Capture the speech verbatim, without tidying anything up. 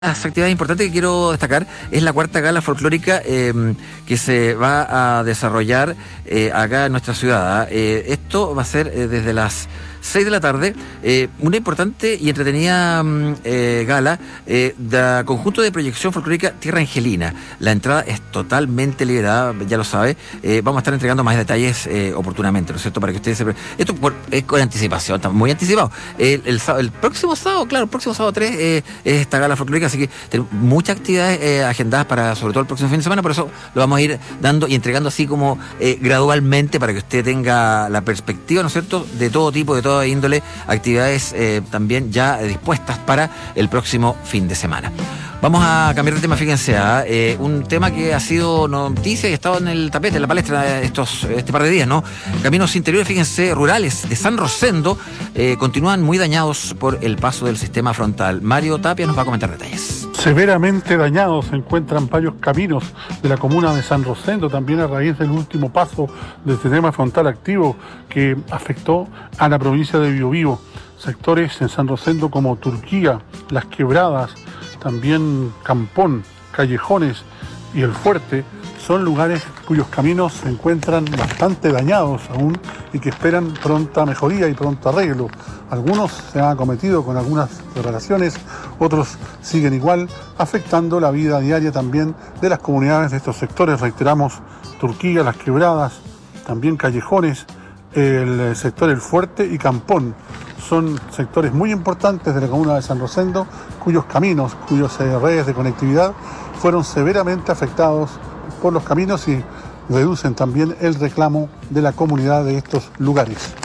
Las actividades importantes que quiero destacar es la cuarta gala folclórica eh, que se va a desarrollar eh, acá en nuestra ciudad. Eh, esto va a ser eh, desde las seis de la tarde, eh, una importante y entretenida eh, gala eh, del conjunto de proyección folclórica Tierra Angelina. La entrada es totalmente liberada, ya lo sabe. Eh, vamos a estar entregando más detalles eh, oportunamente, ¿no es cierto? Para que ustedes se... Esto por, es con anticipación, está muy anticipado. El, el, el próximo sábado, claro, el próximo sábado tres eh, es esta gala folclórica, así que tenemos muchas actividades eh, agendadas para, sobre todo el próximo fin de semana, por eso lo vamos a ir dando y entregando así como eh, gradualmente para que usted tenga la perspectiva, ¿no es cierto?, de todo tipo, de toda índole, actividades eh, también ya dispuestas para el próximo fin de semana. Vamos a cambiar de tema, fíjense, ¿eh? Eh, un tema que ha sido noticia y ha estado en el tapete, en la palestra estos, este par de días, ¿no? Caminos interiores, fíjense, rurales de San Rosendo eh, continúan muy dañados por el paso del sistema frontal. Mario Tapia nos va a comentar detalles. Severamente dañados se encuentran varios caminos de la comuna de San Rosendo, también a raíz del último paso del sistema frontal activo que afectó a la provincia de Biobío. Sectores en San Rosendo como Turquía, Las Quebradas, también Campón, Callejones y El Fuerte son lugares cuyos caminos se encuentran bastante dañados aún y que esperan pronta mejoría y pronto arreglo. Algunos se han acometido con algunas reparaciones, otros siguen igual, afectando la vida diaria también de las comunidades de estos sectores. Reiteramos, Turquía, Las Quebradas, también Callejones, el sector El Fuerte y Campón. Son sectores muy importantes de la comuna de San Rosendo, cuyos caminos, cuyas redes de conectividad fueron severamente afectados por los caminos y reducen también el reclamo de la comunidad de estos lugares.